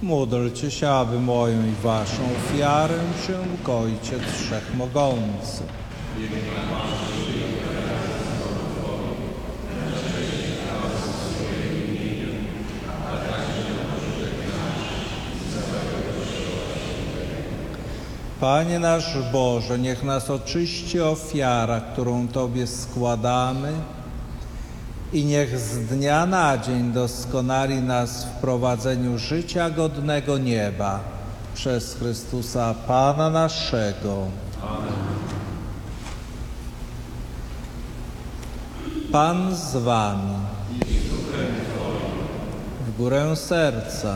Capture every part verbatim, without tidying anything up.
Módlcie się, aby moją i waszą ofiarę przyjął Ojciec Wszechmogący. Panie nasz Boże, niech nas oczyści ofiara, którą Tobie składamy, i niech z dnia na dzień doskonali nas w prowadzeniu życia godnego nieba przez Chrystusa Pana naszego. Amen. Pan z wami. W górę serca.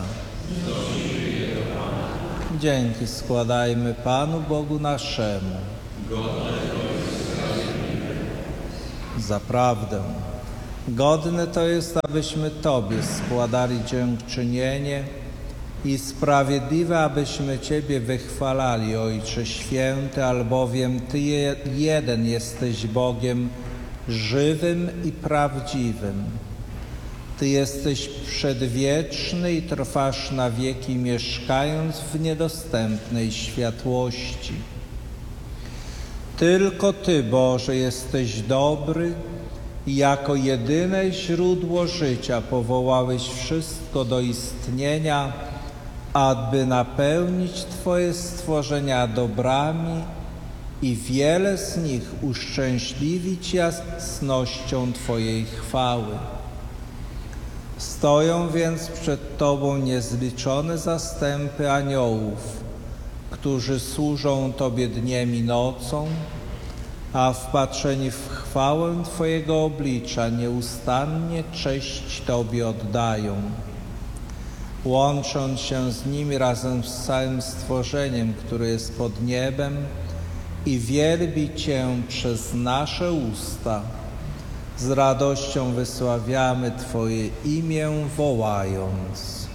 Dzięki składajmy Panu Bogu naszemu. Zaprawdę, godne to jest, abyśmy Tobie składali dziękczynienie i sprawiedliwe, abyśmy Ciebie wychwalali, Ojcze Święty, albowiem Ty jeden jesteś Bogiem żywym i prawdziwym. Ty jesteś przedwieczny i trwasz na wieki, mieszkając w niedostępnej światłości. Tylko Ty, Boże, jesteś dobry i jako jedyne źródło życia powołałeś wszystko do istnienia, aby napełnić Twoje stworzenia dobrami i wiele z nich uszczęśliwić jasnością Twojej chwały. Stoją więc przed Tobą niezliczone zastępy aniołów, którzy służą Tobie dniem i nocą, a wpatrzeni w chwałę Twojego oblicza nieustannie cześć Tobie oddają. Łącząc się z nimi razem z całym stworzeniem, które jest pod niebem, i wielbi Cię przez nasze usta, z radością wysławiamy Twoje imię, wołając: